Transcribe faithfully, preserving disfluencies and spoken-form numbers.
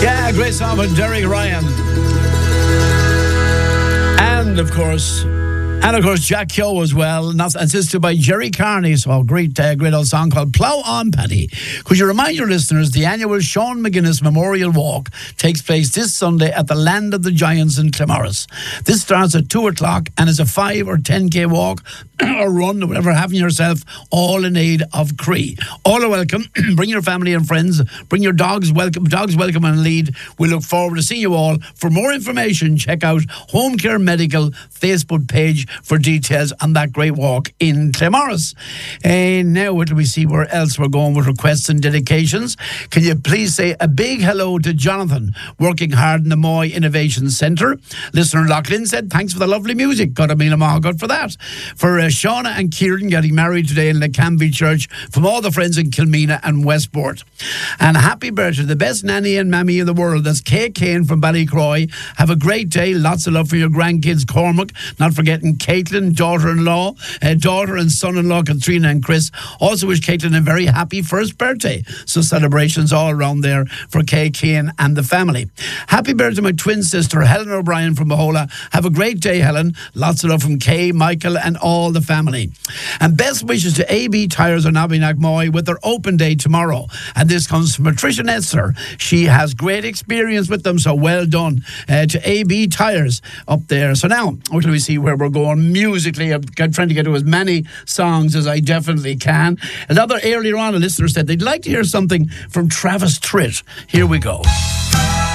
Yeah, great song from Derek Ryan. And of course, and of course, Jack Keogh as well, not assisted by Jerry Carney. So a great, uh, great old song called Plough On, Paddy. Could you remind your listeners the annual Sean McGuinness Memorial Walk takes place this Sunday at the Land of the Giants in Clamorris. This starts at two o'clock and is a five or ten k walk or run or whatever, having yourself, all in aid of Cree. All are welcome. Bring your family and friends. Bring your dogs welcome. Dogs welcome and lead. We look forward to seeing you all. For more information, check out Home Care Medical Facebook page for details on that great walk in Clamorris. And now, what do we see where else we're going with requests and dedications? Can you please say a big hello to Jonathan, working hard in the Moy Innovation Centre? Listener Lachlan said, thanks for the lovely music. God, I mean, I'm all good for that. For uh, Shauna and Kieran getting married today in the Canby Church, from all the friends in Kilmena and Westport. And happy birthday, the best nanny and mammy in the world. That's Kay Kane from Ballycroy. Have a great day. Lots of love for your grandkids, Cormac. Not forgetting Caitlin, daughter-in-law, uh, daughter and son-in-law, Katrina and Chris. Also wish Caitlin a very happy first birthday. So celebrations all around there for Kay Kane and the family. Happy birthday to my twin sister, Helen O'Brien from Mahola. Have a great day, Helen. Lots of love from Kay, Michael and all the family. And best wishes to A B Tyres on Abbeynack Moy with their open day tomorrow. And this comes from Patricia Netzer. She has great experience with them, so well done uh, to A B Tyres up there. So now, what do we see where we're going musically? I'm trying to get to as many songs as I definitely can. Another earlier on, a listener said they'd like to hear something from Travis Tritt. Here we go.